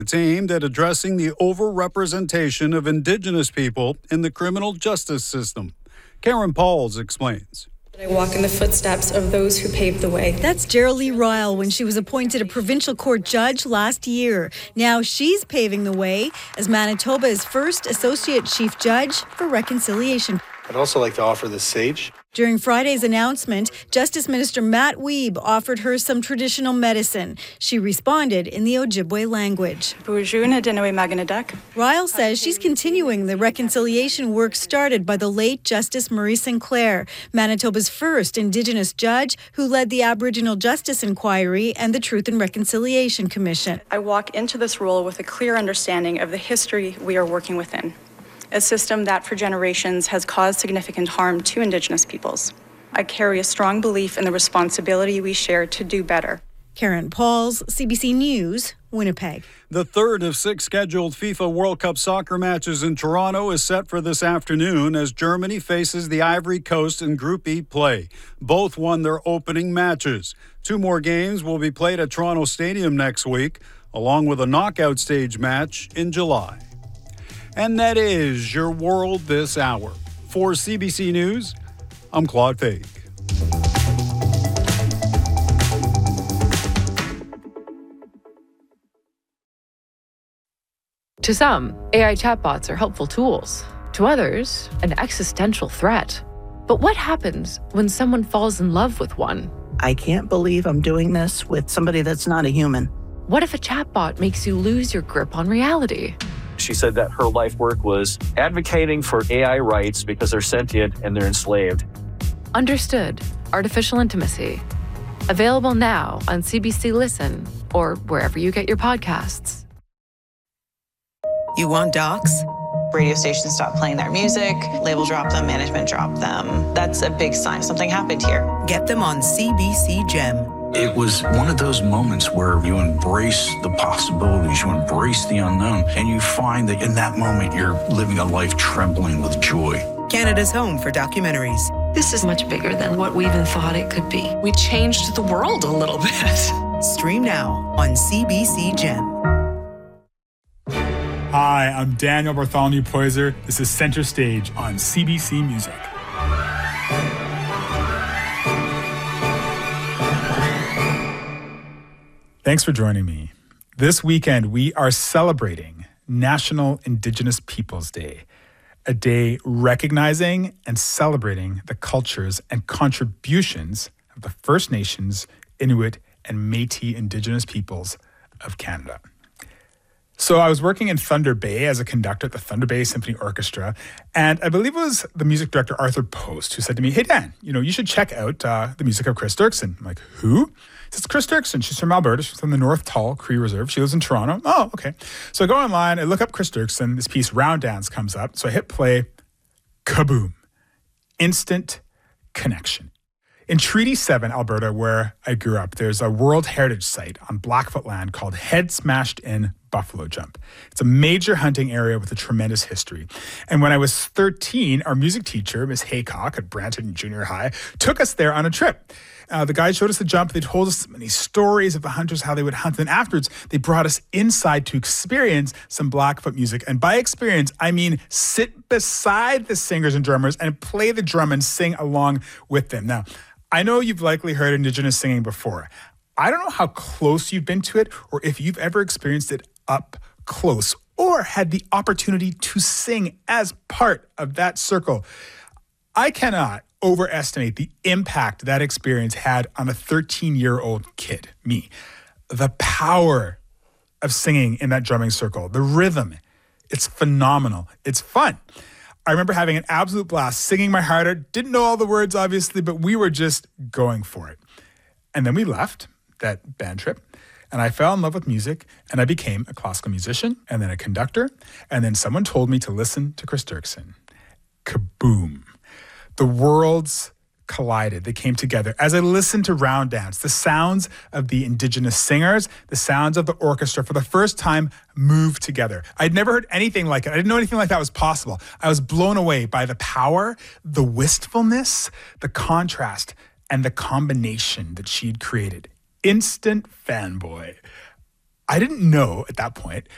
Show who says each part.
Speaker 1: It's aimed at addressing the overrepresentation of Indigenous people in the criminal justice system. Karen Pauls explains.
Speaker 2: I walk in the footsteps of those who paved the way.
Speaker 3: That's Geraldine Ryle when she was appointed a provincial court judge last year. Now she's paving the way as Manitoba's first associate chief judge for reconciliation.
Speaker 4: I'd also like to offer the sage.
Speaker 3: During Friday's announcement, Justice Minister Matt Wiebe offered her some traditional medicine. She responded in the Ojibwe language. Ryle says she's continuing the reconciliation work started by the late Justice Murray Sinclair, Manitoba's first Indigenous judge who led the Aboriginal Justice Inquiry and the Truth and Reconciliation Commission.
Speaker 2: I walk into this role with a clear understanding of the history we are working within. A system that for generations has caused significant harm to Indigenous peoples. I carry a strong belief in the responsibility we share to do better.
Speaker 3: Karen Pauls, CBC News, Winnipeg.
Speaker 1: The third of 6 scheduled FIFA World Cup soccer matches in Toronto is set for this afternoon as Germany faces the Ivory Coast in Group E play. Both won their opening matches. 2 more games will be played at Toronto Stadium next week, along with a knockout stage match in July. And that is your world this hour. For CBC News, I'm Claude Fake.
Speaker 5: To some, AI chatbots are helpful tools. To others, an existential threat. But what happens when someone falls in love with one?
Speaker 6: I can't believe I'm doing this with somebody that's not a human.
Speaker 5: What if a chatbot makes you lose your grip on reality?
Speaker 7: She said that her life work was advocating for AI rights because they're sentient and they're enslaved.
Speaker 5: Understood. Artificial Intimacy. Available now on CBC Listen or wherever you get your podcasts.
Speaker 8: You want docs?
Speaker 9: Radio stations stop playing their music, label drop them, management drop them. That's a big sign something happened here.
Speaker 8: Get them on CBC Gem.
Speaker 10: It was one of those moments where you embrace the possibilities, you embrace the unknown, and you find that in that moment you're living a life trembling with joy.
Speaker 8: Canada's home for documentaries.
Speaker 11: This is much bigger than what we even thought it could be. We changed the world a little bit.
Speaker 8: Stream now on CBC Gem.
Speaker 12: Hi, I'm Daniel Bartholomew Poyser. This is Center Stage on CBC Music. Thanks for joining me. This weekend, we are celebrating National Indigenous Peoples Day, a day recognizing and celebrating the cultures and contributions of the First Nations, Inuit, and Métis Indigenous peoples of Canada. So I was working in Thunder Bay as a conductor at the Thunder Bay Symphony Orchestra, and I believe it was the music director Arthur Post who said to me, "Hey Dan, you should check out the music of Chris Dirksen." I'm like, "Who?" He says, "Chris Dirksen. She's from Alberta. She's from the North Tull Cree Reserve. She lives in Toronto." Oh, okay. So I go online, I look up Chris Dirksen. This piece, Round Dance, comes up. So I hit play. Kaboom. Instant connection. In Treaty 7, Alberta, where I grew up, there's a World Heritage Site on Blackfoot land called Head Smashed In Buffalo Jump. It's a major hunting area with a tremendous history. And when I was 13, our music teacher, Miss Haycock at Branton Junior High, took us there on a trip. The guide showed us the jump. They told us many stories of the hunters, how they would hunt. And afterwards, they brought us inside to experience some Blackfoot music. And by experience, I mean sit beside the singers and drummers and play the drum and sing along with them. Now, I know you've likely heard Indigenous singing before. I don't know how close you've been to it or if you've ever experienced it up close or had the opportunity to sing as part of that circle. I cannot overestimate the impact that experience had on a 13-year-old kid, me. The power of singing in that drumming circle, the rhythm, it's phenomenal. It's fun. I remember having an absolute blast, singing my heart out. Didn't know all the words, obviously, but we were just going for it. And then we left that band trip, and I fell in love with music, and I became a classical musician, and then a conductor, and then someone told me to listen to Chris Dirksen. Kaboom. The worlds collided. They came together. As I listened to Round Dance, the sounds of the Indigenous singers, the sounds of the orchestra for the first time moved together. I'd never heard anything like it. I didn't know anything like that was possible. I was blown away by the power, the wistfulness, the contrast, and the combination that she'd created. Instant fanboy. I didn't know at that point